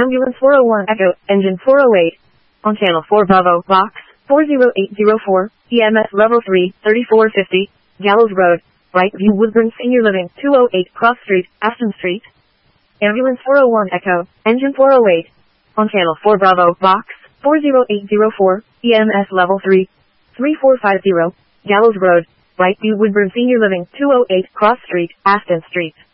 Ambulance 401 Echo, Engine 408. On Channel 4 Bravo, Box 40804, EMS Level 3, 3450, Gallows Road, Brightview Woodburn Senior Living, 208 Cross Street, Aston Street. Ambulance 401 Echo, Engine 408. On Channel 4 Bravo, Box 40804, EMS Level 3, 3450, Gallows Road, Brightview Woodburn Senior Living, 208 Cross Street, Aston Street.